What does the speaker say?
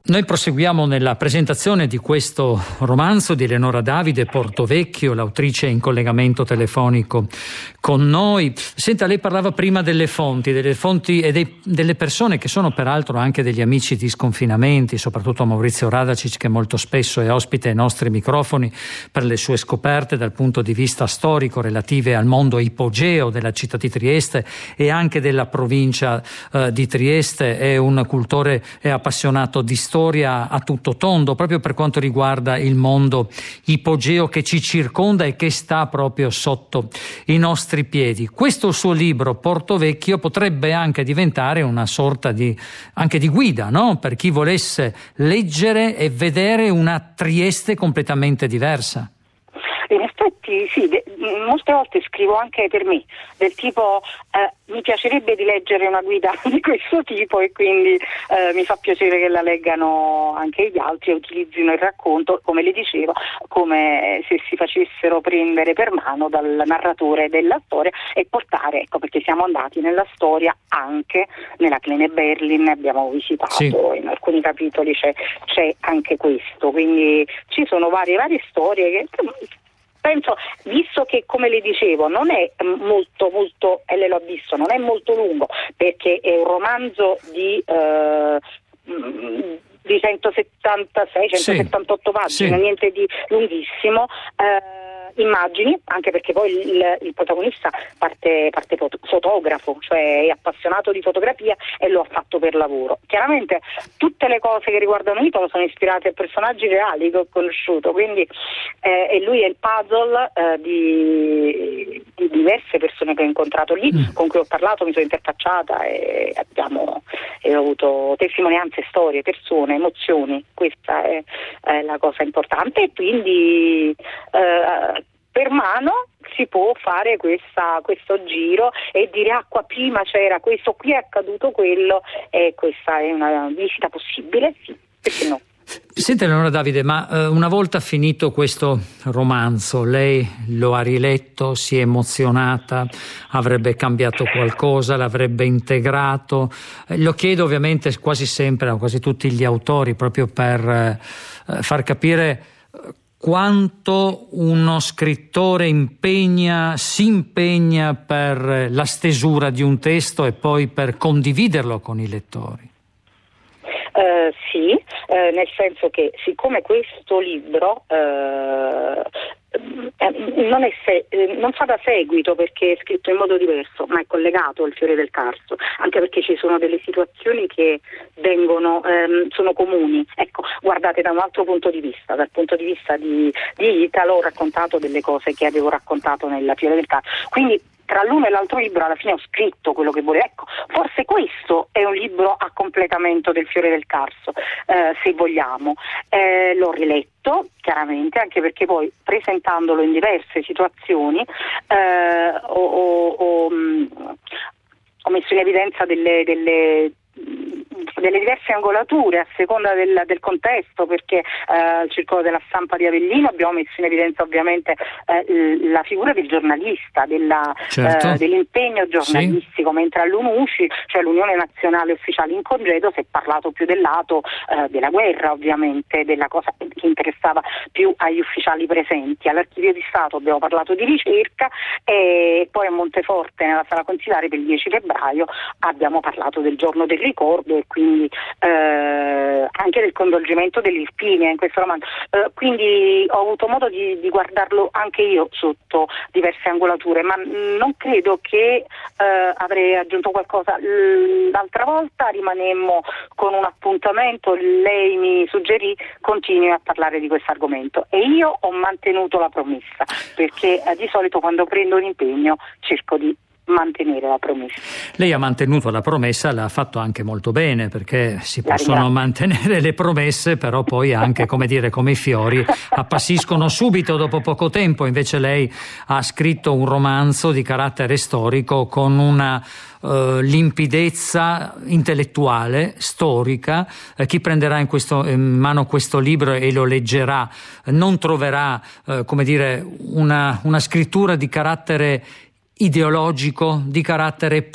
Noi proseguiamo nella presentazione di questo romanzo di Eleonora Davide, Portovecchio, l'autrice in collegamento telefonico con noi. Senta, lei parlava prima delle fonti e delle persone che sono peraltro anche degli amici di Sconfinamenti, soprattutto Maurizio Radacic, che molto spesso è ospite ai nostri microfoni per le sue scoperte dal punto di vista storico relative al mondo ipogeo della città di Trieste e anche della provincia di Trieste. È un cultore e appassionato di storia a tutto tondo, proprio per quanto riguarda il mondo ipogeo che ci circonda e che sta proprio sotto i nostri piedi. Questo suo libro, Portovecchio, potrebbe anche diventare una sorta anche di guida, no? Per chi volesse leggere e vedere una Trieste completamente diversa. In effetti sì, molte volte scrivo anche per me, del tipo mi piacerebbe di leggere una guida di questo tipo e quindi mi fa piacere che la leggano anche gli altri e utilizzino il racconto, come le dicevo, come se si facessero prendere per mano dal narratore della storia e portare, ecco perché siamo andati nella storia anche nella Kleine Berlin, abbiamo visitato, sì. In alcuni capitoli c'è anche questo, quindi ci sono varie storie che penso, visto che come le dicevo non è molto, e lei l'ha visto, non è molto lungo perché è un romanzo di 178 pagine, niente di lunghissimo. Immagini, anche perché poi il protagonista parte fotografo, cioè è appassionato di fotografia e lo ha fatto per lavoro. Chiaramente tutte le cose che riguardano Italo sono ispirate a personaggi reali che ho conosciuto, quindi e lui è il puzzle di diverse persone che ho incontrato lì, con cui ho parlato, mi sono interfacciata e ho avuto testimonianze, storie, persone, emozioni. Questa è la cosa importante e quindi per mano si può fare questo giro e dire qua prima c'era questo, qui è accaduto quello e questa è una visita possibile, sì, perché no? Senta Eleonora Davide, ma una volta finito questo romanzo, lei lo ha riletto, si è emozionata, avrebbe cambiato qualcosa, l'avrebbe integrato? Lo chiedo ovviamente quasi sempre a quasi tutti gli autori, proprio per far capire quanto uno scrittore si impegna per la stesura di un testo e poi per condividerlo con i lettori. Sì, nel senso che siccome questo libro non fa da seguito perché è scritto in modo diverso, ma è collegato al Fiore del Carso, anche perché ci sono delle situazioni che sono comuni. Ecco, guardate da un altro punto di vista, dal punto di vista di Italo, ho raccontato delle cose che avevo raccontato nel Fiore del Carso, quindi tra l'uno e l'altro libro alla fine ho scritto quello che volevo. Ecco, forse questo è un libro a completamento del Fiore del Carso, se vogliamo. L'ho riletto chiaramente, anche perché poi presentandolo in diverse situazioni ho messo in evidenza delle diverse angolature a seconda del contesto, perché al Circolo della Stampa di Avellino abbiamo messo in evidenza ovviamente la figura del giornalista, dell'impegno giornalistico, sì. Mentre all'UNUCI, cioè l'Unione Nazionale Ufficiali in Congedo, si è parlato più del lato della guerra, ovviamente, della cosa che interessava più agli ufficiali presenti. All'Archivio di Stato abbiamo parlato di ricerca e poi a Monteforte, nella Sala Consilare, per il 10 febbraio abbiamo parlato del giorno del ricordo e quindi anche del coinvolgimento dell'Irpinia in questo romanzo, quindi ho avuto modo di guardarlo anche io sotto diverse angolature, ma non credo che avrei aggiunto qualcosa. L'altra volta rimanemmo con un appuntamento, lei mi suggerì continui a parlare di questo argomento e io ho mantenuto la promessa, perché di solito quando prendo un impegno cerco di mantenere la promessa. Lei ha mantenuto la promessa, l'ha fatto anche molto bene, perché si possono mantenere le promesse, però poi anche, come i fiori, appassiscono subito dopo poco tempo. Invece lei ha scritto un romanzo di carattere storico con una limpidezza intellettuale, storica. Chi prenderà in mano questo libro e lo leggerà non troverà una scrittura di carattere ideologico, di carattere